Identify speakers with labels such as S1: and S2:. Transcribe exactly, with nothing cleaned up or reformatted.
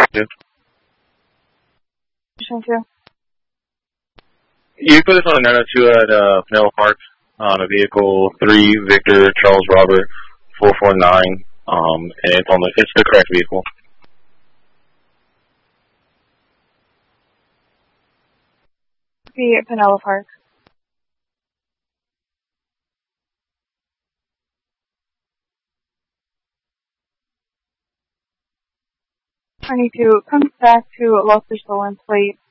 S1: active.
S2: Thank you.
S1: You put this on a nine oh two at uh, Pinellas Park on a vehicle three Victor Charles Robert four four nine, um, and it's on the it's the correct vehicle.
S2: Be at Pinellas Park. twenty-two comes back to lost or stolen plate